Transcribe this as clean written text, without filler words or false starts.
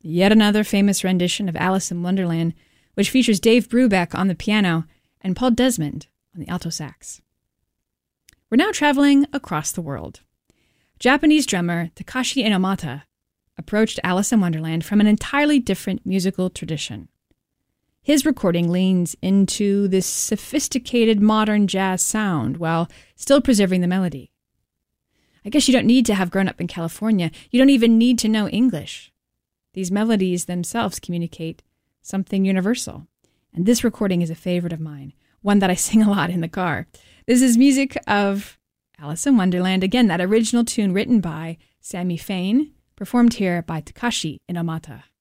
yet another famous rendition of Alice in Wonderland, which features Dave Brubeck on the piano and Paul Desmond on the alto sax. We're now traveling across the world. Japanese drummer Takashi Inomata approached Alice in Wonderland from an entirely different musical tradition. His recording leans into this sophisticated modern jazz sound while still preserving the melody. I guess you don't need to have grown up in California. You don't even need to know English. These melodies themselves communicate something universal. And this recording is a favorite of mine, one that I sing a lot in the car. This is music of Alice in Wonderland. Again, that original tune written by Sammy Fain, performed here by Takashi Inomata.